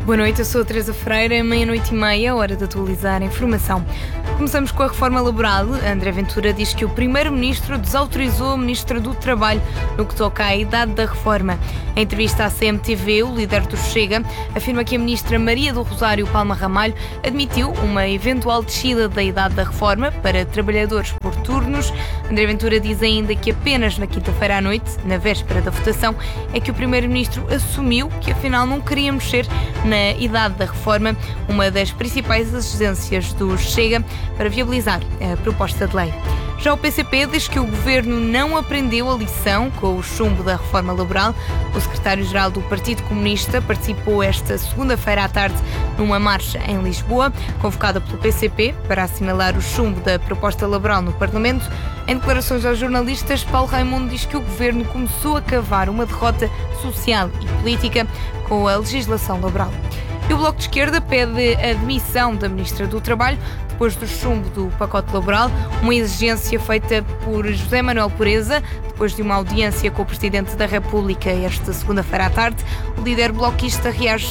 Boa noite, eu sou a Teresa Freira, meia-noite e meia, hora de atualizar a informação. Começamos com a reforma laboral. André Ventura diz que o Primeiro-Ministro desautorizou a Ministra do Trabalho no que toca à idade da reforma. Em entrevista à CMTV, o líder do Chega afirma que a Ministra Maria do Rosário Palma Ramalho admitiu uma eventual descida da idade da reforma para trabalhadores por turnos. André Ventura diz ainda que apenas na quinta-feira à noite, na véspera da votação, é que o Primeiro-Ministro assumiu que afinal não queria mexer na idade da reforma, uma das principais exigências do Chega para viabilizar a proposta de lei. Já o PCP diz que o Governo não aprendeu a lição com o chumbo da reforma laboral. O secretário-geral do Partido Comunista participou esta segunda-feira à tarde numa marcha em Lisboa, convocada pelo PCP para assinalar o chumbo da proposta laboral no Parlamento. Em declarações aos jornalistas, Paulo Raimundo diz que o Governo começou a cavar uma derrota social e política com a legislação laboral. E o Bloco de Esquerda pede a demissão da Ministra do Trabalho depois do chumbo do pacote laboral, uma exigência feita por José Manuel Pureza, depois de uma audiência com o Presidente da República esta segunda-feira à tarde. O líder bloquista reage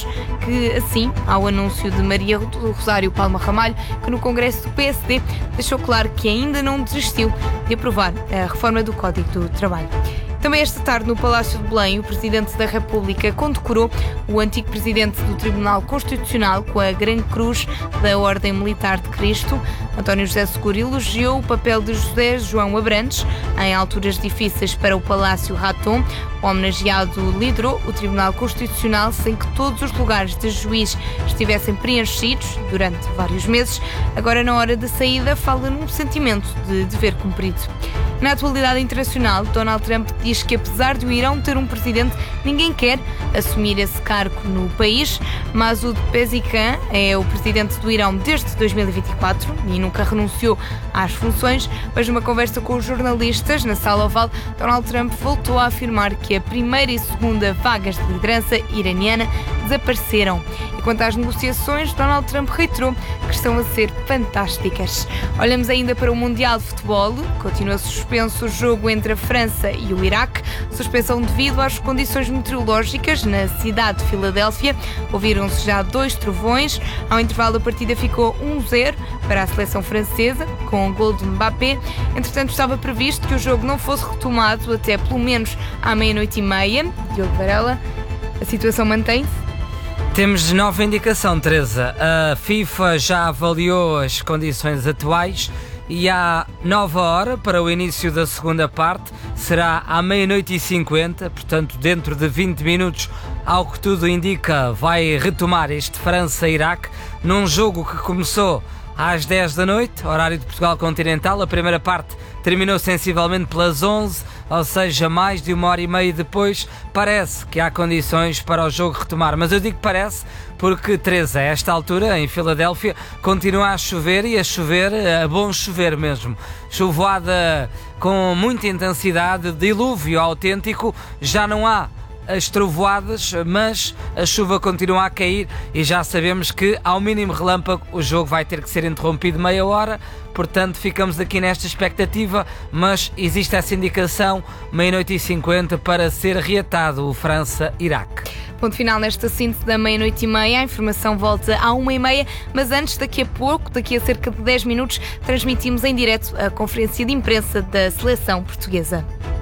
ao anúncio de Maria do Rosário Palma Ramalho, que no Congresso do PSD deixou claro que ainda não desistiu de aprovar a reforma do Código do Trabalho. Também esta tarde, no Palácio de Belém, o Presidente da República condecorou o antigo Presidente do Tribunal Constitucional com a Grande Cruz da Ordem Militar de Cristo. António José Seguro elogiou o papel de José João Abrantes em alturas difíceis para o Palácio Raton. O homenageado liderou o Tribunal Constitucional sem que todos os lugares de juiz estivessem preenchidos durante vários meses. Agora, na hora da saída, fala num sentimento de dever cumprido. Na atualidade internacional, Donald Trump diz que apesar de o Irão ter um presidente, ninguém quer assumir esse cargo no país. Masoud Pezeshkian é o presidente do Irão desde 2024 e nunca renunciou às funções, mas numa conversa com os jornalistas na Sala Oval, Donald Trump voltou a afirmar que a primeira e segunda vagas de liderança iraniana desapareceram. E quanto às negociações, Donald Trump reiterou que estão a ser fantásticas. Olhamos ainda para o Mundial de Futebol. Continua suspenso o jogo entre a França e o Iraque. Suspensão devido às condições meteorológicas na cidade de Filadélfia. Ouviram-se já 2 trovões. Ao intervalo, a partida ficou 1-0 para a seleção francesa, com o gol de Mbappé. Entretanto, estava previsto que o jogo não fosse retomado até pelo menos à meia-noite e meia. Diogo Varela, a situação mantém-se? Temos nova indicação, Teresa. A FIFA já avaliou as condições atuais e há nova hora para o início da segunda parte. Será à meia-noite e 50, portanto dentro de 20 minutos, ao que tudo indica, vai retomar este França-Iraque num jogo que começou às 10 da noite, horário de Portugal continental. A primeira parte terminou sensivelmente pelas 11, ou seja, mais de 1h30 depois. Parece que há condições para o jogo retomar, mas eu digo parece porque, Teresa, a esta altura em Filadélfia continua a chover e a chover, a bom chover mesmo. Chuvoada com muita intensidade, dilúvio autêntico, já não há as trovoadas, mas a chuva continua a cair e já sabemos que ao mínimo relâmpago o jogo vai ter que ser interrompido meia hora, portanto ficamos aqui nesta expectativa, mas existe essa indicação, meia-noite e 50 para ser reatado o França-Iraque. Ponto final nesta síntese da meia-noite e meia. A informação volta à 1h30, mas antes, daqui a pouco, daqui a cerca de 10 minutos, transmitimos em direto a conferência de imprensa da seleção portuguesa.